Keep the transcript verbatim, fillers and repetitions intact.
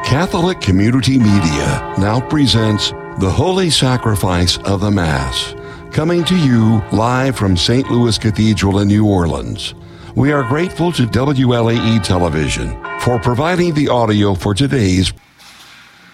Catholic Community Media now presents The Holy Sacrifice of the Mass, coming to you live from Saint Louis Cathedral in New Orleans. We are grateful to W L A E Television for providing the audio for today's